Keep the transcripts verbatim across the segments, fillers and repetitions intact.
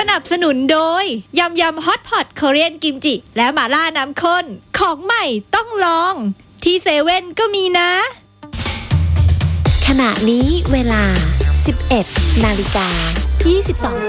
นับสนุนโดยยำยำฮอตพอตเกาหลีกิมจิและหม่าล่าน้ำข้นของใหม่ต้องลองที่เซเว่นก็มีนะขณะนี้เวลา สิบเอ็ดนาฬิกายี่สิบสอง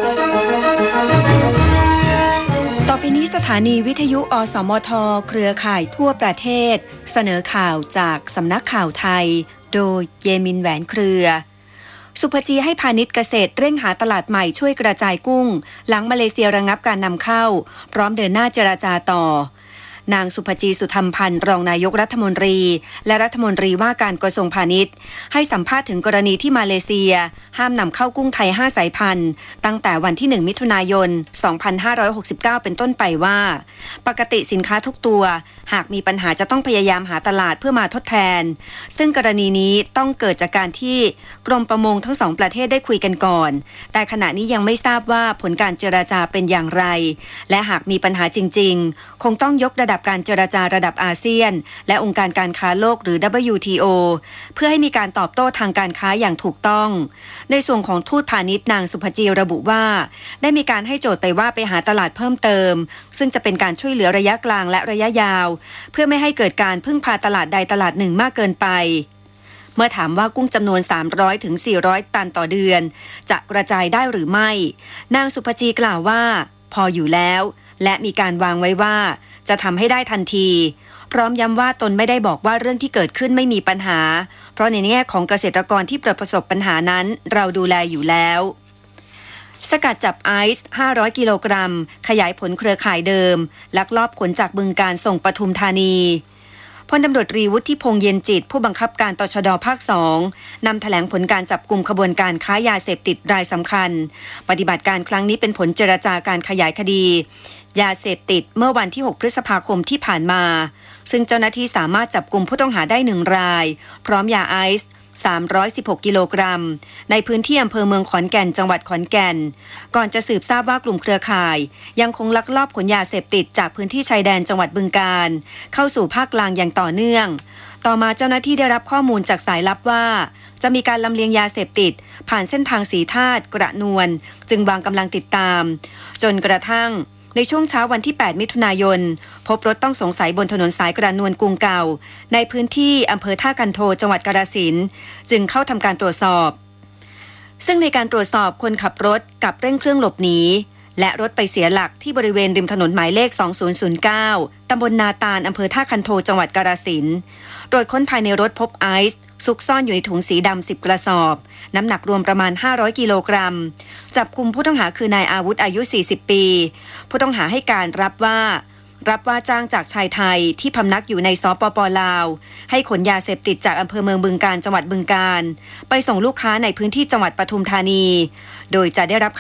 ต่อไปนี้สถานีวิทยุอสมทเครือข่ายทั่วประเทศเสนอข่าวจากสำนักข่าวไทยโดยเยมินแหวนเครือสุภจีให้พาณิชย์เกษตรเร่งหาตลาดใหม่ช่วยกระจายกุ้งหลังมาเลเซียระงับการนำเข้าพร้อมเดินหน้าเจรจาต่อนางสุภจีสุธรรมพันธ์รองนายกรัฐมนตรีและรัฐมนตรีว่าการกระทรวงพาณิชย์ให้สัมภาษณ์ถึงกรณีที่มาเลเซียห้ามนำเข้ากุ้งไทยห้าสายพันธุ์ตั้งแต่วันที่หนึ่งมิถุนายนสองพันห้าร้อยหกสิบเก้าเป็นต้นไปว่าปกติสินค้าทุกตัวหากมีปัญหาจะต้องพยายามหาตลาดเพื่อมาทดแทนซึ่งกรณีนี้ต้องเกิดจากการที่กรมประมงทั้งสองประเทศได้คุยกันก่อนแต่ขณะนี้ยังไม่ทราบว่าผลการเจรจาเป็นอย่างไรและหากมีปัญหาจริงๆคงต้องยกระดับการเจรจาระดับอาเซียนและองค์การการค้าโลกหรือ ดับเบิลยู ที โอ เพื่อให้มีการตอบโต้ทางการค้าอย่างถูกต้องในส่วนของทูตพาณิชย์นางสุภจีระบุว่าได้มีการให้โจทย์ไปว่าไปหาตลาดเพิ่มเติมซึ่งจะเป็นการช่วยเหลือระยะกลางและระยะยาวเพื่อไม่ให้เกิดการพึ่งพาตลาดใดตลาดหนึ่งมากเกินไปเมื่อถามว่ากุ้งจำนวน สามร้อยถึงสี่ร้อย ตันต่อเดือนจะกระจายได้หรือไม่นางสุภจีกล่าวว่าพออยู่แล้วและมีการวางไว้ว่าจะทำให้ได้ทันทีพร้อมย้ำว่าตนไม่ได้บอกว่าเรื่องที่เกิดขึ้นไม่มีปัญหาเพราะในแง่ของเกษตรกรที่ประสบปัญหานั้นเราดูแลอยู่แล้วสกัดจับไอซ์ห้าร้อยกิโลกรัมขยายผลเครือข่ายเดิมลักลอบขนจากบึงกาฬส่งปทุมธานีพลตำรวจตรีวุฒิพงษ์เย็นจิตผู้บังคับการตชด.ภาคสองนำแถลงผลการจับกลุ่มขบวนการค้ายาเสพติดรายสำคัญปฏิบัติการครั้งนี้เป็นผลเจรจาการขยายคดียาเสพติดเมื่อวันที่หกพฤษภาคมที่ผ่านมาซึ่งเจ้าหน้าที่สามารถจับกลุ่มผู้ต้องหาได้หนึ่งรายพร้อมยาไอซ์สามร้อยสิบหกกิโลกรัมในพื้นที่อำเภอเมืองขอนแก่นจังหวัดขอนแก่นก่อนจะสืบทราบว่ากลุ่มเครือข่ายยังคงลักลอบขนยาเสพติดจากพื้นที่ชายแดนจังหวัดบึงกาฬเข้าสู่ภาคกลางอย่างต่อเนื่องต่อมาเจ้าหน้าที่ได้รับข้อมูลจากสายลับว่าจะมีการลำเลียงยาเสพติดผ่านเส้นทางสีธาตุกระนวลจึงวางกำลังติดตามจนกระทั่งในช่วงเช้าวันที่แปดมิถุนายนพบรถต้องสงสัยบนถนนสายกระนวลกรุงเก่าในพื้นที่อำเภอท่ากันโทจังหวัดกาฬสินธุ์จึงเข้าทำการตรวจสอบซึ่งในการตรวจสอบคนขับรถกับเร่งเครื่องหลบหนีและรถไปเสียหลักที่บริเวณริมถนนหมายเลขสองศูนย์ศูนย์เก้าตำบลนาตาลอำเภอท่าคันโทจังหวัดกาฬสินธุ์ตรวจค้นภายในรถพบไอซ์ซุกซ่อนอยู่ในถุงสีดำสิบกระสอบน้ำหนักรวมประมาณห้าร้อยกิโลกรัมจับกุมผู้ต้องหาคือนายอาวุธอายุสี่สิบปีผู้ต้องหาให้การรับว่ารับว่าจ้างจากชายไทยที่พำนักอยู่ในสปป.ลาวให้ขนยาเสพติดจากอำเภอเมืองบึงกาฬจังหวัดบึงกาฬไปส่งลูกค้าในพื้นที่จังหวัดปทุมธานีโดยจะได้รับ